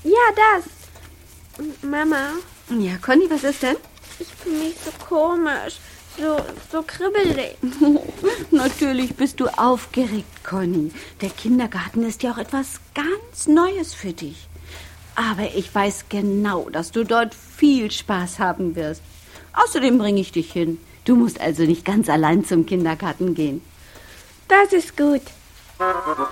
Ja, das. Mama? Ja, Conny, was ist denn? Ich fühle mich so komisch, so kribbelig. Natürlich bist du aufgeregt, Conny. Der Kindergarten ist ja auch etwas ganz Neues für dich. Aber ich weiß genau, dass du dort viel Spaß haben wirst. Außerdem bringe ich dich hin. Du musst also nicht ganz allein zum Kindergarten gehen. Das ist gut.